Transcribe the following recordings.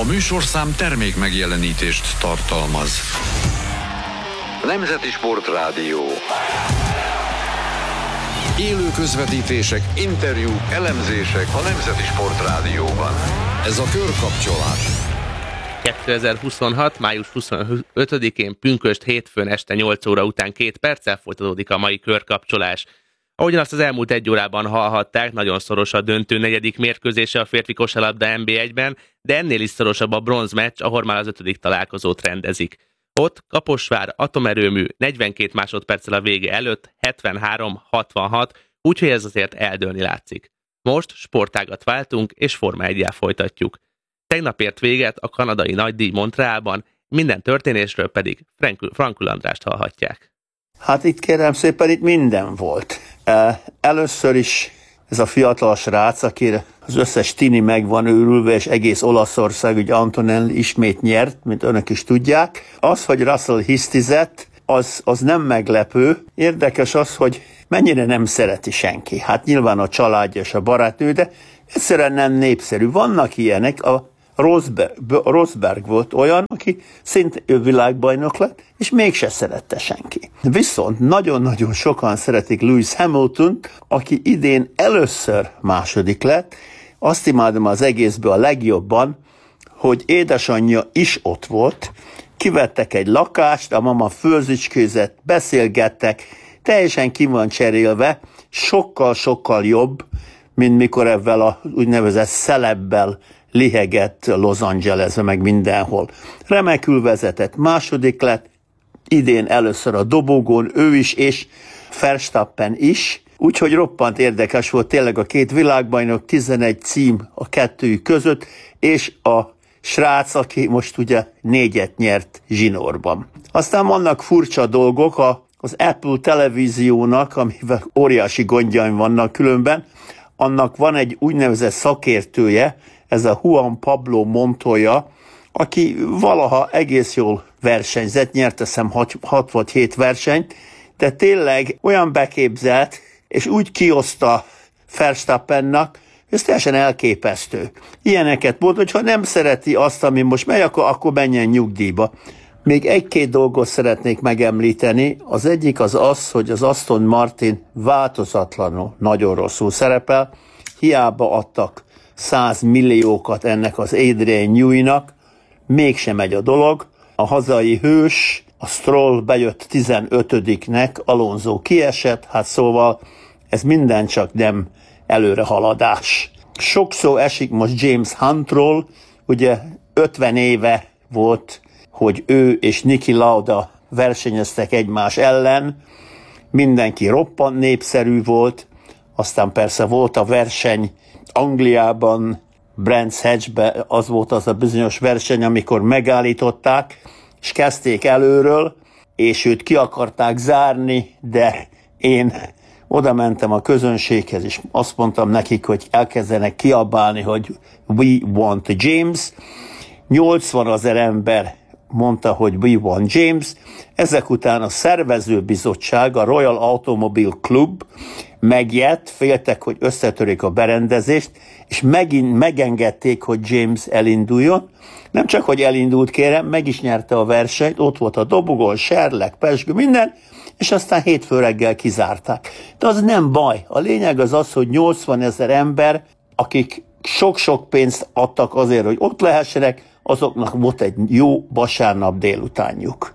A műsorszám termék megjelenítést tartalmaz. Nemzeti Sportrádió. Élő közvetítések, interjúk, elemzések a Nemzeti Sportrádióban. Ez a Körkapcsolás. 2026. május 25-én pünkösd hétfőn este 8 óra után 2 perccel folytatódik a mai körkapcsolás. Ahogyan azt az elmúlt egy órában hallhatták, nagyon szoros a döntő negyedik mérkőzése a férfi kosárlabda NB1-ben, de ennél is szorosabb a bronzmeccs, ahol már az 5. találkozót rendezik. Ott Kaposvár atomerőmű 42 másodperccel a vége előtt 73-66, úgyhogy ez azért eldőlni látszik. Most sportágat váltunk és Forma 1-jel folytatjuk. Tegnap ért véget a kanadai nagydíj Montrealban, minden történésről pedig Frankl Andrást hallhatják. Hát itt kérem szépen, itt minden volt. Először is ez a fiatal srác, akire az összes tini meg van őrülve, és egész Olaszország, ugye Antonelli ismét nyert, mint önök is tudják. Az, hogy Russell hisztizett, az nem meglepő. Érdekes az, hogy mennyire nem szereti senki. Hát nyilván a családja és a barátnő, de egyszerűen nem népszerű. Vannak ilyenek, a Rosberg volt olyan, aki szintén világbajnok lett, és mégse szerette senki. Viszont nagyon-nagyon sokan szeretik Lewis Hamiltont, aki idén először második lett. Azt imádom az egészből a legjobban, hogy édesanyja is ott volt, kivettek egy lakást, a mama főzicskőzett, beszélgettek, teljesen ki van cserélve, sokkal-sokkal jobb, mint mikor ebben a úgynevezett szelebbel lihegett Los Angelesbe, meg mindenhol. Remekül vezetett, második lett, idén először a dobogón, ő is, és Verstappen is, úgyhogy roppant érdekes volt tényleg a két világbajnok, 11 cím a kettőjük között, és a srác, aki most ugye 4-et nyert zsinórban. Aztán vannak furcsa dolgok, az Apple televíziónak, amivel óriási gondjaim vannak különben, annak van egy úgynevezett szakértője, ez a Juan Pablo Montoya, aki valaha egész jól versenyzett, nyert hiszem 6 vagy 7 versenyt, de tényleg olyan beképzelt, és úgy kioszta Verstappennak, ez teljesen elképesztő. Ilyeneket mond, hogy ha nem szereti azt, ami most megy, akkor menjen nyugdíjba. Még egy-két dolgot szeretnék megemlíteni. Az egyik az, hogy az Aston Martin változatlanul nagyon rosszul szerepel. Hiába adtak 100 milliókat ennek az Adrian Newey-nak, mégsem megy a dolog. A hazai hős, a Stroll bejött 15-nek, Alonso kiesett, hát szóval ez minden csak nem előrehaladás. Sok szó esik most James Huntról, ugye 50 éve volt, hogy ő és Niki Lauda versenyeztek egymás ellen, mindenki roppant népszerű volt, aztán persze volt a verseny Angliában, Brands Hatchbe, az volt az a bizonyos verseny, amikor megállították, és kezdték előről, és őt ki akarták zárni, de én oda mentem a közönséghez, és azt mondtam nekik, hogy elkezdenek kiabálni, hogy we want James. 80 000 ember mondta, hogy we want James. Ezek után a szervezőbizottság, a Royal Automobile Club megijedt, féltek, hogy összetörik a berendezést, és megint megengedték, hogy James elinduljon. Nem csak, hogy elindult, kérem, meg is nyerte a versenyt, ott volt a dobogón, serleg, pezsgő, minden, és aztán hétfő reggel kizárták. De az nem baj. A lényeg az, hogy 80 000 ember, akik sok-sok pénzt adtak azért, hogy ott lehessenek, azoknak volt egy jó vasárnap délutánjuk.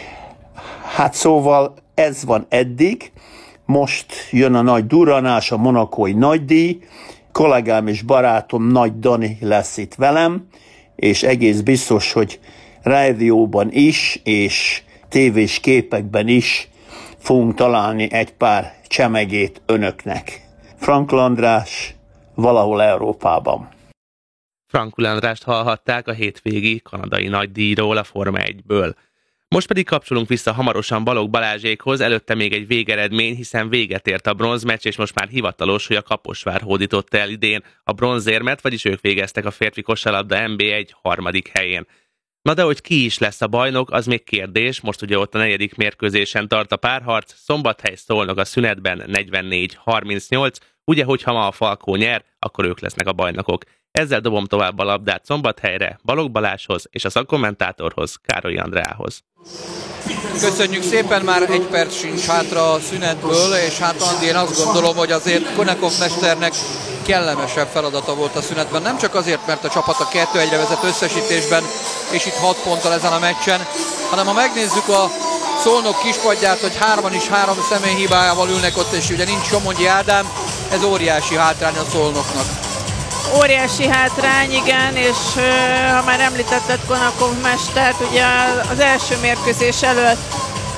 Hát szóval ez van eddig. Most jön a nagy durranás, a monakói nagydíj. Kollégám és barátom Nagy Dani lesz itt velem, és egész biztos, hogy rádióban is, és tévés képekben is fogunk találni egy pár csemegét önöknek. Frankl András valahol Európában. Frankl Andrást hallhatták a hétvégi kanadai nagydíjról, a Forma 1-ből. Most pedig kapcsolunk vissza hamarosan Balogh Balázsékhoz, előtte még egy végeredmény, hiszen véget ért a bronzmeccs, és most már hivatalos, hogy a Kaposvár hódította el idén a bronzérmet, vagyis ők végeztek a férfi kosárlabda NB1 harmadik helyén. Na de hogy ki is lesz a bajnok, az még kérdés, most ugye ott a 4. mérkőzésen tart a párharc, Szombathely-Szolnok a szünetben 44-38, ugye hogyha ma a Falkó nyer, akkor ők lesznek a bajnokok. Ezzel dobom tovább a labdát Szombathelyre, Balogh Balázshoz és a szakkommentátorhoz, Károly Andreához. Köszönjük szépen, már egy perc sincs hátra a szünetből, és hát Andi, én azt gondolom, hogy azért Konekov mesternek kellemesebb feladata volt a szünetben. Nem csak azért, mert a csapat a 2-1-re vezet összesítésben, és itt 6 ponttal ezen a meccsen, hanem ha megnézzük a Szolnok kispadját, hogy 3-an is 3 személyhibájával ülnek ott, és ugye nincs Somogyi Ádám, ez óriási hátrány a Szolnoknak. Óriási hátrány, igen, és ha már említetted Konekov mestert, ugye az első mérkőzés előtt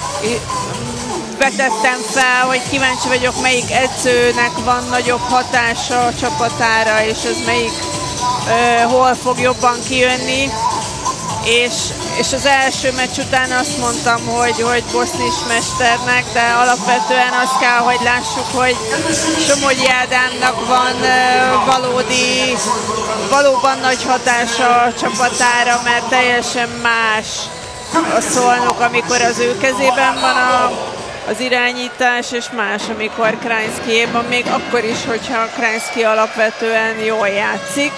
vetettem fel, hogy kíváncsi vagyok, melyik edzőnek van nagyobb hatása a csapatára, és ez melyik hol fog jobban kijönni. És az első meccs után azt mondtam, hogy Bosznis mesternek, de alapvetően azt kell, hogy lássuk, hogy Somogyi Ádámnak van valóban nagy hatása a csapatára, mert teljesen más a Szolnok, amikor az ő kezében van az irányítás, és más, amikor Krajnszkijéban, még akkor is, hogyha Krajnszkij alapvetően jól játszik,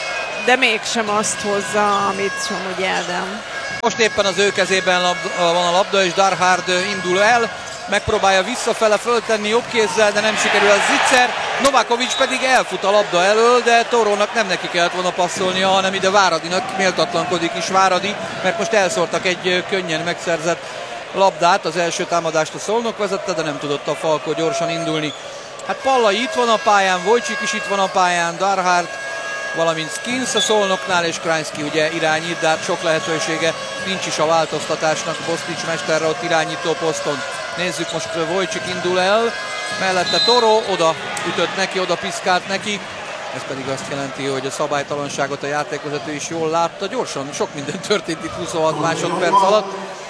de mégsem azt hozza, amit Somogyi Ádám. Most éppen az ő kezében van a labda, és Darhard indul el, megpróbálja visszafele föltenni jobb kézzel, de nem sikerül az Zicser. Novakovic pedig elfut a labda elől, de Torónak nem neki kellett volna passzolnia, hanem ide Váradinak, méltatlankodik is Váradi, mert most elszórtak egy könnyen megszerzett labdát. Az első támadást a Szolnok vezette, de nem tudott a Falko gyorsan indulni. Hát Pallai itt van a pályán, Wojcik is itt van a pályán, Darhard, valamint Skins a Szolnoknál, és Krajnszkij ugye irányít, de hát sok lehetősége nincs is a változtatásnak Bosznics mesterre ott irányító poszton. Nézzük, most Wojcik indul el, mellette Toro, oda ütött neki, oda piszkált neki, ez pedig azt jelenti, hogy a szabálytalanságot a játékvezető is jól látta, gyorsan, sok minden történt itt 26 másodperc alatt.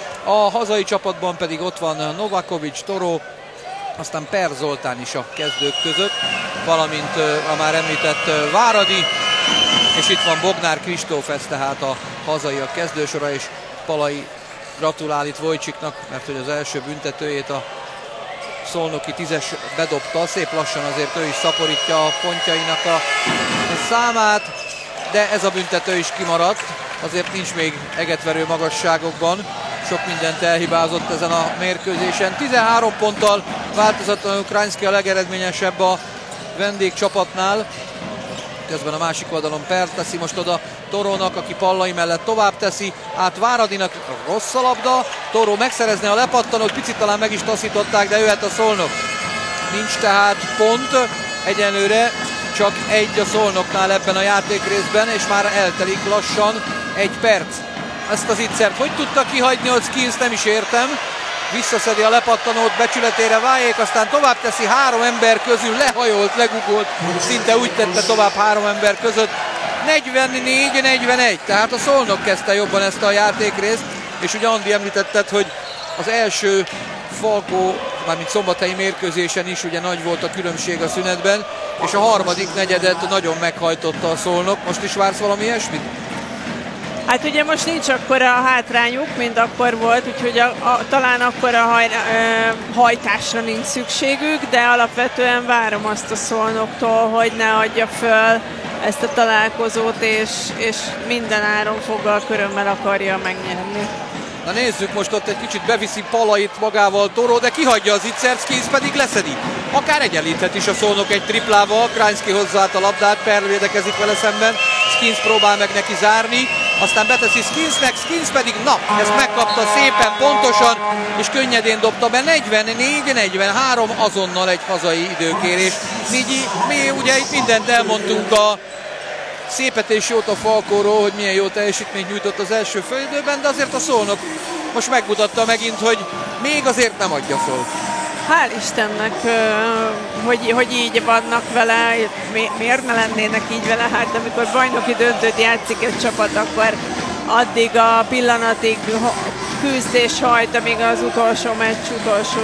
A hazai csapatban pedig ott van Novakovic, Toro, aztán Per Zoltán is a kezdők között, valamint a már említett Váradi, és itt van Bognár Kristóf, ez tehát a hazaiak kezdősora, és Pallai gratulál itt Wojciknak, mert hogy az első büntetőjét a szolnoki 10-es bedobta, szép lassan azért ő is szaporítja a pontjainak a számát, de ez a büntető is kimaradt, azért nincs még egetverő magasságokban, sok mindent elhibázott ezen a mérkőzésen. 13 ponttal változatlanul Krajnszkij a legeredményesebb a vendégcsapatnál, közben a másik oldalon Per teszi most oda Torónak, aki Pallai mellett tovább teszi, át Váradinak, rossz a labda, Toró megszerezne a lepattanót, picit talán meg is taszították, de jöhet a Szolnok. Nincs tehát pont, egyenlőre csak egy a Szolnoknál ebben a játékrészben, és már eltelik lassan 1 perc. Ezt az Zicsert hogy tudta kihagyni, hogy Skins, nem is értem. Visszaszedi a lepattanót, becsületére váljék, aztán tovább teszi 3 ember közül, lehajolt, legugolt, szinte úgy tette tovább 3 ember között. 44-41, tehát a Szolnok kezdte jobban ezt a játékrészt, és ugye Andi említetted, hogy az első Falkó, mármint szombathelyi mérkőzésen is ugye nagy volt a különbség a szünetben, és a harmadik negyedet nagyon meghajtotta a Szolnok. Most is vársz valami ilyesmit? Hát ugye most nincs akkora hátrányuk, mint akkor volt, úgyhogy talán akkora hajtásra nincs szükségük, de alapvetően várom azt a Szolnoktól, hogy ne adja föl ezt a találkozót, és minden áron foggal körömmel akarja megnyerni. Na nézzük, most ott egy kicsit beviszi Pallait magával Toro, de kihagyja az Zicsert, Skins pedig leszedi. Akár egyenlíthet is a Szolnok egy triplával, Krajnszkij hozzá a labdát, Per védekezik vele szemben, Skins próbál meg neki zárni, aztán beteszi Skinsnek, Skins pedig, na, ezt megkapta szépen, pontosan, és könnyedén dobta be, 44-43, azonnal egy hazai időkérés. Mi ugye itt mindent elmondtunk a szépet és jót a Falkóról, hogy milyen jó teljesítményt nyújtott az első félidőben, de azért a Szolnok most megmutatta megint, hogy még azért nem adja föl. Hál' Istennek, hogy így vannak vele, miért ne lennének így vele, hát amikor bajnoki döntőt játszik egy csapat, akkor addig a pillanatig küzd és hajt, amíg az utolsó meccs utolsó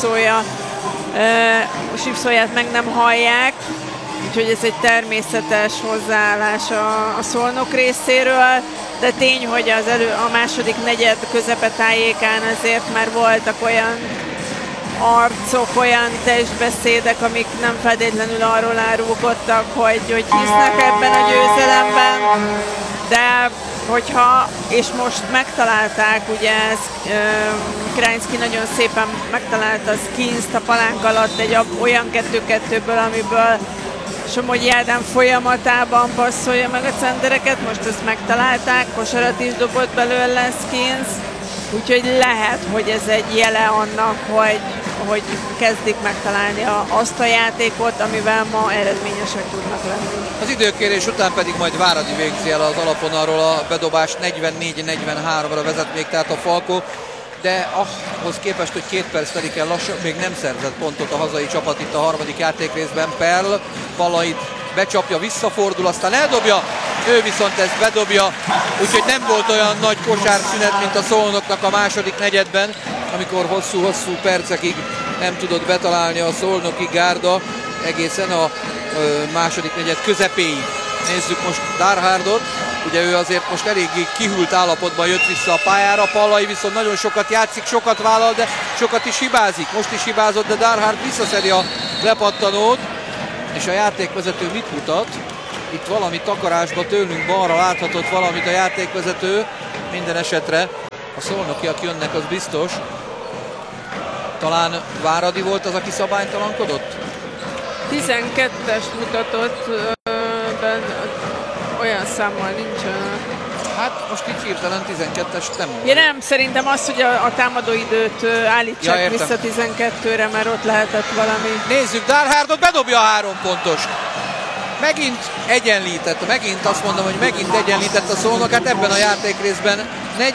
sípszóját meg nem hallják. Úgyhogy ez egy természetes hozzáállás a Szolnok részéről, de tény, hogy a második negyed közepe tájékán azért már voltak olyan arcok, olyan testbeszédek, amik nem feltétlenül arról árulkodtak, hogy hisznek ebben a győzelemben, de hogyha, és most megtalálták, ugye Krajinski nagyon szépen megtalálta Skinst a palánk alatt egy olyan 2-2-ből, amiből Somogyi Ádám folyamatában passzolja meg a centereket, most ezt megtalálták, kosarat is dobott belőle Skins, úgyhogy lehet, hogy ez egy jele annak, hogy kezdik megtalálni azt a játékot, amivel ma eredményesek tudnak lenni. Az időkérés után pedig majd Váradi végzi el az alapon, arról a bedobás 44-43-ra vezet még tehát a Falko, de ahhoz képest, hogy 2 perc telik el lassan, még nem szerzett pontot a hazai csapat itt a harmadik játékrészben. Perl Palait becsapja, visszafordul, aztán eldobja, ő viszont ezt bedobja, úgyhogy nem volt olyan nagy kosárszünet, mint a Szolnoknak a második negyedben, amikor hosszú-hosszú percekig nem tudott betalálni a szolnoki gárda egészen a második negyed közepéig. Nézzük most Darhardot, ugye ő azért most eléggé kihűlt állapotban jött vissza a pályára, Pallai viszont nagyon sokat játszik, sokat vállal, de sokat is hibázik. Most is hibázott, de Darhard visszaszedi a lepattanót, és a játékvezető mit mutat? Itt valami takarásba tőlünk balra láthatott valamit a játékvezető, minden esetre a szolnokiak jönnek, az biztos. Talán Váradi volt az, aki szabálytalankodott? 12-es mutatott, olyan számmal nincsen. Hát most így hirtelen 12-es nem. Ja nem, szerintem az, hogy a támadóidőt állítsák vissza 12-re, mert ott lehetett valami. Nézzük, Darhardot bedobja a 3 pontost. Megint egyenlített, megint azt mondom, hogy megint egyenlített a Szolnok, hát ebben a játékrészben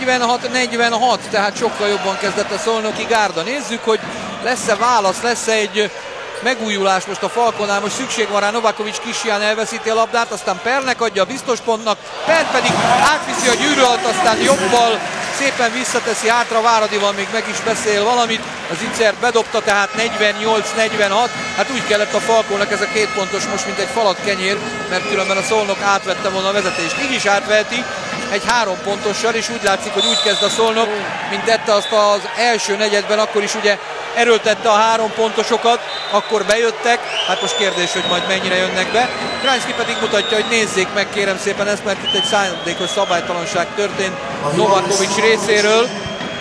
46-46, tehát sokkal jobban kezdett a szolnoki gárda. Nézzük, hogy lesz-e válasz, lesz-e egy megújulás most a Falkonál, most szükség van rá, Novakovics Kisján elveszíti a labdát, aztán Pernek adja a biztos pontnak, Per pedig átviszi a gyűrű alatt, aztán jobbal szépen visszateszi hátra, Váradival még meg is beszél valamit, az Itzert bedobta, tehát 48-46, hát úgy kellett a Falkónak ez a 2 pontos most, mint egy falat kenyér, mert különben a Szolnok átvette volna a vezetést, így is átveheti, egy 3 pontossal, és úgy látszik, hogy úgy kezd a Szolnok, mint tette azt az első negyedben, akkor is ugye erőltette a 3 pontosokat, akkor bejöttek, hát most kérdés, hogy majd mennyire jönnek be. Krajinski pedig mutatja, hogy nézzék meg kérem szépen ezt, mert itt egy szándékos szabálytalanság történt Novakovics részéről.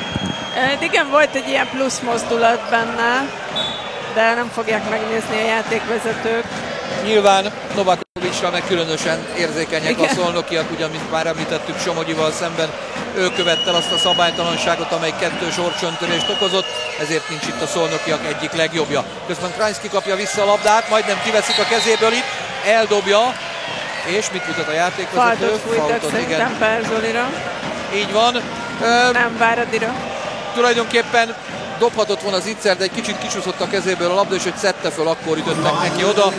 Igen, volt egy ilyen plusz mozdulat benne, de nem fogják megnézni a játékvezetők. Nyilván Novakovicsra meg különösen érzékenyek a szolnokiak, ugye, mint már említettük Somogyival szemben, ő követte azt a szabálytalanságot, amely 2-ös orcsontörést okozott, ezért nincs itt a szolnokiak egyik legjobbja. Közben Krajinski kapja vissza a labdát, majdnem kiveszik a kezéből itt, eldobja, és mit mutat a játékvezető? Faltot fújtak szerintem Per Zolira. Így van. Nem Váradira. Tulajdonképpen dobhatott volna az Itzer, de egy kicsit kicsúszott a kezéből a labda, és hogy szedte föl, akkor ütöttek neki oda.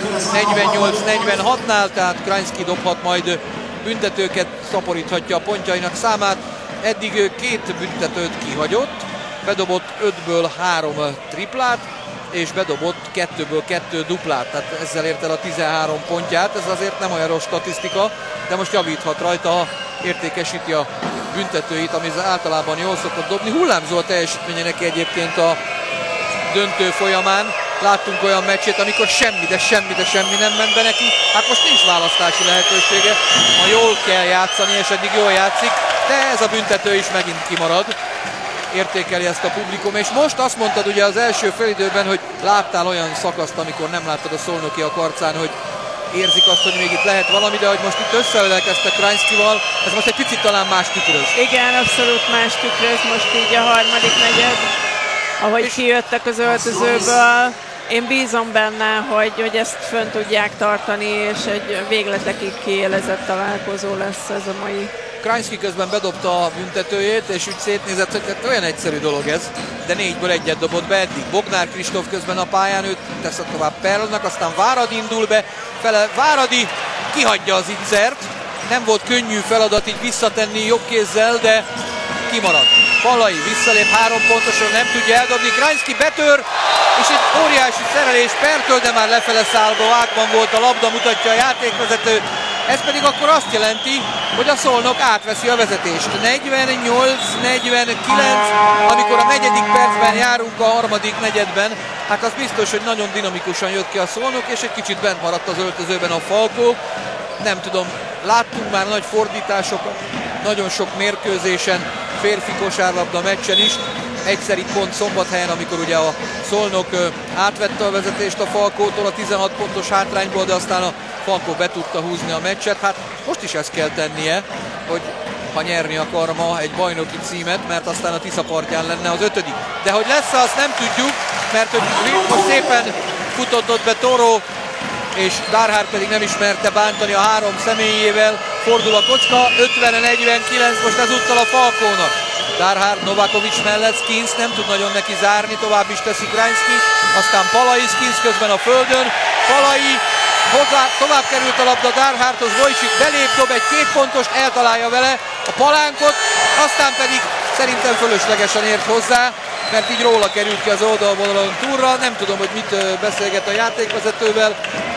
48-46-nál, tehát Krajinski dobhat majd büntetőket, szaporíthatja a pontjainak számát. Eddig 2 büntetőt kihagyott, bedobott 5-ből 3 triplát, és bedobott 2-ből 2 duplát, tehát ezzel ért el a 13 pontját. Ez azért nem olyan rossz statisztika, de most javíthat rajta, értékesíti a büntetőit, ami általában jól szokott dobni. Hullámzó a teljesítménye neki egyébként a döntő folyamán. Láttunk olyan meccsét, amikor semmi nem ment be neki. Hát most nincs választási lehetősége. Ma jól kell játszani, és eddig jól játszik, de ez a büntető is megint kimarad. Értékeli ezt a publikum, és most azt mondtad ugye az első felidőben, hogy láttál olyan szakaszt, amikor nem láttad a szolnokiak arcán, hogy érzik azt, hogy még itt lehet valami, de hogy most itt összeölelkeztek Krajinskival, ez most egy picit talán más tükröz. Igen, abszolút más tükröz most így a harmadik negyed, ahogy kijöttek az öltözőből. Én bízom benne, hogy ezt fönn tudják tartani, és egy végletekig kiélezett találkozó lesz ez a mai. Krajinski közben bedobta a büntetőjét, és úgy szétnézett, hogy olyan egyszerű dolog ez, de 4-ből 1-et dobott be eddig. Bognár Kristóf közben a pályán, őt tesz tovább Perlnak, aztán Váradi indul be, Váradi kihagyja az Itzert, nem volt könnyű feladat így visszatenni jobb kézzel, de kimarad. Pallai visszalép 3 pontosan, nem tudja eldobni, Krajinski betör, és egy óriási szerelés Pertől, de már lefele szállva vágban volt a labda, mutatja a játékvezető. Ez pedig akkor azt jelenti, hogy a Szolnok átveszi a vezetést. 48-49, amikor a negyedik percben járunk a harmadik negyedben, hát az biztos, hogy nagyon dinamikusan jött ki a Szolnok, és egy kicsit bent maradt az öltözőben a Falkó. Nem tudom, láttunk már nagy fordításokat, nagyon sok mérkőzésen, férfi kosárlabda meccsen is. Egyszer itt pont Szombathelyen, amikor ugye a Szolnok átvette a vezetést a Falkótól a 16 pontos hátrányból, de aztán a Falkó be tudta húzni a meccset. Hát most is ezt kell tennie, hogy ha nyerni akar ma egy bajnoki címet, mert aztán a Tisza partján lenne az 5. De hogy lesz, azt nem tudjuk, mert hogy most szépen futott ott be Toro, és Darhard pedig nem ismerte bántani a három személyével. Fordul a kocka, 50-49 most ezúttal a Falkónak. Darhard Novakovic mellett, Skins nem tud nagyon neki zárni, tovább is teszi Krajnski, aztán Palai, Skins közben a földön, Palai hozzá, tovább került a labda Darhardhoz, Vojcsik belép, dob egy 2 pontost, eltalálja vele a palánkot, aztán pedig szerintem fölöslegesen ért hozzá, mert így róla került ki az oldalvonalon túlra, nem tudom, hogy mit beszélget a játékvezetővel,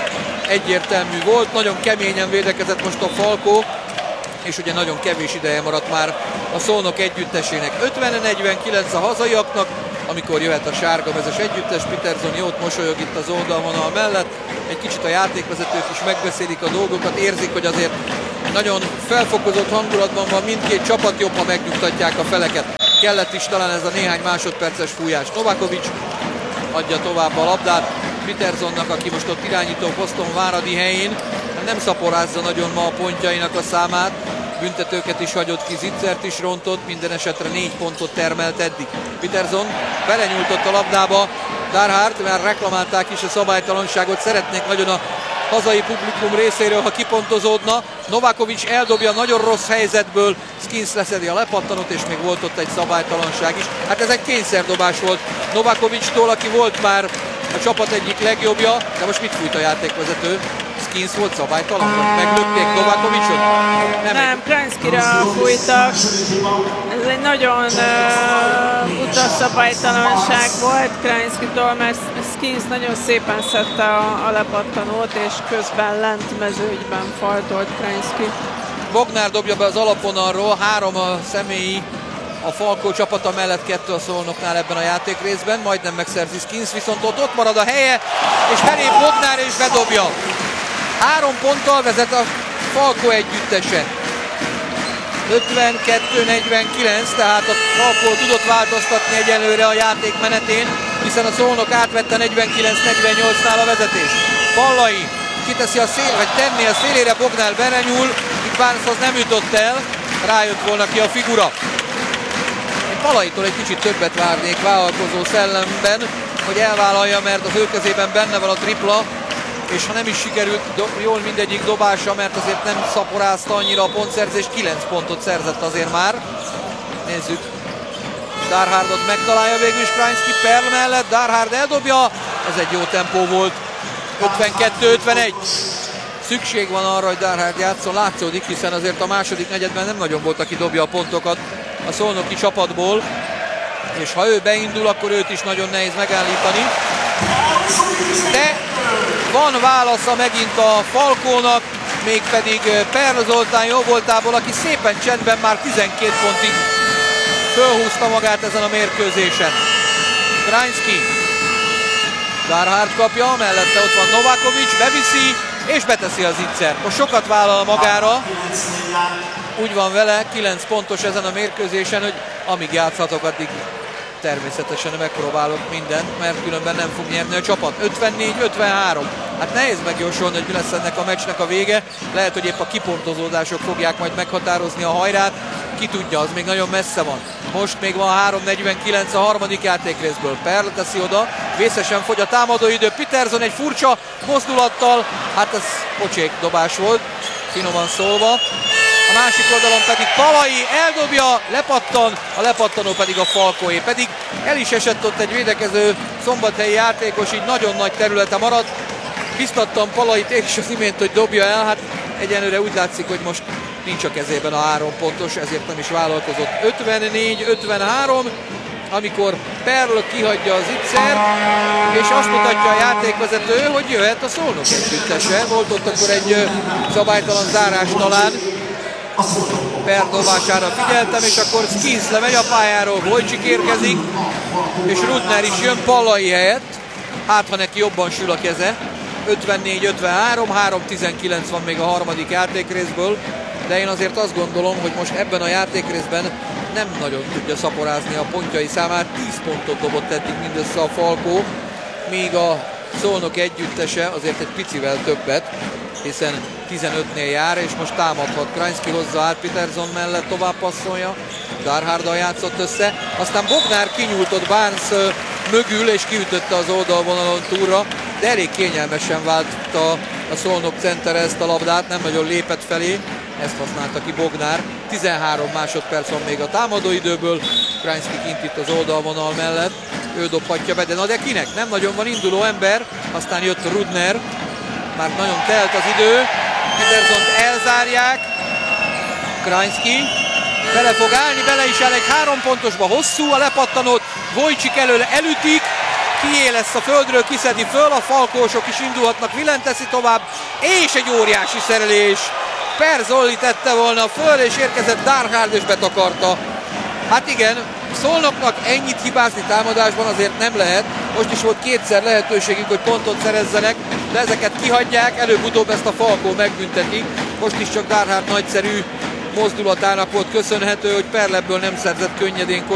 egyértelmű volt, nagyon keményen védekezett most a Falkó, és ugye nagyon kevés ideje maradt már a Szolnok együttesének. 50-49 a hazaiaknak, amikor jöhet a sárgamezes együttes. Peterson jót mosolyog itt az oldalvonal mellett. Egy kicsit a játékvezetők is megbeszélik a dolgokat, érzik, hogy azért nagyon felfokozott hangulatban van mindkét csapat, jobb, ha megnyugtatják a feleket. Kellett is talán ez a néhány másodperces fújás. Novakovic adja tovább a labdát Petersonnak, aki most ott irányító poszton Váradi helyén. Nem szaporázza nagyon ma a pontjainak a számát, büntetőket is hagyott ki, Zitzert is rontott, minden esetre 4 pontot termelt eddig. Peterson belenyújtott a labdába, Darhard, már reklamálták is a szabálytalanságot, szeretnék nagyon a hazai publikum részéről, ha kipontozódna. Novakovic eldobja nagyon rossz helyzetből, Skins leszedi a lepattanót, és még volt ott egy szabálytalanság is. Hát ez egy kényszerdobás volt Novakovictól, aki volt már a csapat egyik legjobbja, de most mit fújt a játékvezető? Skins volt szabálytalan, meglökték Novakovicot? Nem, Krajnskira fújtak. Ez egy nagyon utas szabálytalanság volt Krajnskitól, mert Skins nagyon szépen szedte a lepattanót, és közben lent mezőgyben faltolt Krajnski. Bognár dobja be az alapvonalról, 3 a személyi a Falkó csapata mellett, 2 a Szolnoknál ebben a játékrészben, majdnem megszerzi Skins, viszont ott marad a helye, és belép Bognár és bedobja. 3 ponttal vezet a Falkó együttese. 52-49, tehát a Falkó tudott változtatni egyelőre a játék menetén, hiszen a Szolnok átvette 49-48-nál a vezetést. Pallai kiteszi a szél, vagy tenni a szélére, Bognár belenyúl, itt Barneshoz nem jutott el, rájött volna ki a figura. Én Pallaitól egy kicsit többet várnék vállalkozó szellemben, hogy elvállalja, mert az ő kezében benne van a tripla, és ha nem is sikerült jól mindegyik dobása, mert azért nem szaporázta annyira a pontszerzés, 9 pontot szerzett azért már. Nézzük. Darhardot megtalálja végül is Krajnski Perl mellett, Darhard eldobja, ez egy jó tempó volt. 52-51. Szükség van arra, hogy Darhard játszon, látszódik, hiszen azért a második negyedben nem nagyon volt, aki dobja a pontokat a szolnoki csapatból, és ha ő beindul, akkor őt is nagyon nehéz megállítani. De van válasza megint a Falkónak, mégpedig Perl Zoltán jóvoltából, aki szépen csendben már 12 pontig fölhúzta magát ezen a mérkőzésen. Krajnski, Darhard kapja, mellette ott van Novakovic, beviszi és beteszi az Zitzert. Most sokat vállal magára, úgy van vele, 9 pontos ezen a mérkőzésen, hogy amíg játszhatok, addig természetesen megpróbálok mindent, mert különben nem fog nyerni a csapat. 54-53. Hát nehéz megjósolni, hogy mi lesz ennek a meccsnek a vége. Lehet, hogy épp a kipontozódások fogják majd meghatározni a hajrát. Ki tudja, az még nagyon messze van. Most még van 3:49 a harmadik játékrészből. Perl teszi oda, vészesen fogy a támadóidő. Peterson egy furcsa mozdulattal, hát ez pocsék dobás volt, finoman szólva. A másik oldalon pedig Palai eldobja, lepattan, a lepattanó pedig a Falkóé. Pedig el is esett ott egy védekező szombathelyi játékos, így nagyon nagy területe maradt. Biztattam Palait és az imént, hogy dobja el, hát egyenlőre úgy látszik, hogy most nincs a kezében a 3 pontos, ezért nem is vállalkozott. 54-53, amikor Perl kihagyja az Zitzert, és azt mutatja a játékvezető, hogy jöhet a Szolnok együttese. Volt ott akkor egy szabálytalan zárás talán. Perl dobására figyeltem, és akkor Skins lemegy a pályáról, Wojcik érkezik, és Rudner is jön Pallai helyett. Hát, ha neki jobban sül a keze. 54-53, 3-19 van még a harmadik játékrészből, de én azért azt gondolom, hogy most ebben a játékrészben nem nagyon tudja szaporázni a pontjai számát. 10 pontot dobott eddig mindössze a Falkó, míg a Szolnok együttese azért egy picivel többet, hiszen 15-nél jár, és most támadhat. Krajnszky hozza át Peterson mellett, tovább passzolja, Darharddal játszott össze, aztán Bognár kinyújtott Barnes mögül, és kiütötte az oldalvonalon túlra, de elég kényelmesen vált a Szolnok centere ezt a labdát, nem nagyon lépett felé, ezt használta ki Bognár. 13 másodperc van még a támadóidőből, Krajnszky kint itt az oldalvonal mellett, ő dobhatja be, de kinek? Nem nagyon van induló ember, aztán jött Rudner, már nagyon telt az idő, Petersont elzárják, Krajnszky bele fog állni, bele is áll egy 3 pontosba, hosszú a lepattanót, Wojcik elől elütik, kié lesz a földről, kiszedi föl, a falkósok is indulhatnak, Villen teszi tovább, és egy óriási szerelés. Per Zolli tette volna föl, és érkezett Darhard, és betakarta. Hát igen, Szolnoknak ennyit hibázni támadásban azért nem lehet. Most is volt kétszer lehetőségük, hogy pontot szerezzenek, de ezeket kihagyják, előbb-utóbb ezt a Falkó megbünteti. Most is csak Darhard nagyszerű mozdulatának volt köszönhető, hogy Perl ebből nem szerzett könnyedén